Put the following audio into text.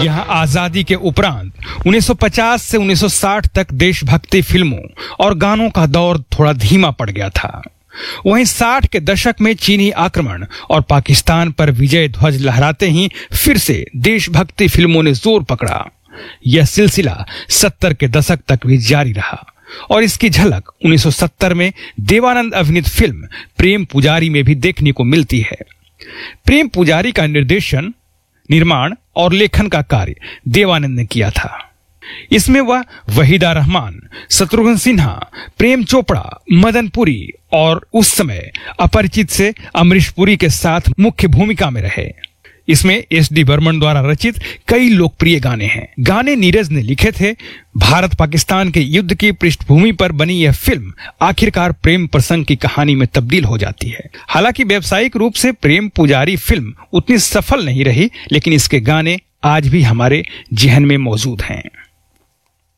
यहाँ आजादी के उपरांत 1950 से 1960 तक देशभक्ति फिल्मों और गानों का दौर थोड़ा धीमा पड़ गया था। वहीं 60 के दशक में चीनी आक्रमण और पाकिस्तान पर विजय ध्वज लहराते ही फिर से देशभक्ति फिल्मों ने जोर पकड़ा। यह सिलसिला 70 के दशक तक भी जारी रहा और इसकी झलक 1970 में देवानंद अभिनीत फिल्म प्रेम पुजारी में भी देखने को मिलती है। प्रेम पुजारी का निर्देशन, निर्माण और लेखन का कार्य देवानंद ने किया था। इसमें वह वहीदा रहमान, शत्रुघ्न सिन्हा, प्रेम चोपड़ा, मदन पुरी और उस समय अपरिचित से अमरीश पुरी के साथ मुख्य भूमिका में रहे। इसमें एस.डी. बर्मन द्वारा रचित कई लोकप्रिय गाने हैं। गाने नीरज ने लिखे थे। भारत पाकिस्तान के युद्ध की पृष्ठभूमि पर बनी यह फिल्म आखिरकार प्रेम प्रसंग की कहानी में तब्दील हो जाती है। हालांकि व्यावसायिक रूप से प्रेम पुजारी फिल्म उतनी सफल नहीं रही, लेकिन इसके गाने आज भी हमारे जेहन में मौजूद हैं।